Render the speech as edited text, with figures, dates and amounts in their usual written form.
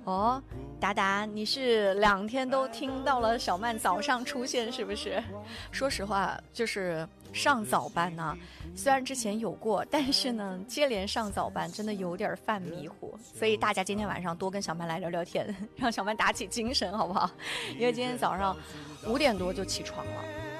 哦，达达，你是2天都听到了小曼早上出现是不是？说实话，就是上早班呢，虽然之前有过，但是呢，接连上早班真的有点犯迷糊，所以大家今天晚上多跟小曼来聊聊天，让小曼打起精神，好不好？因为今天早上5点多就起床了，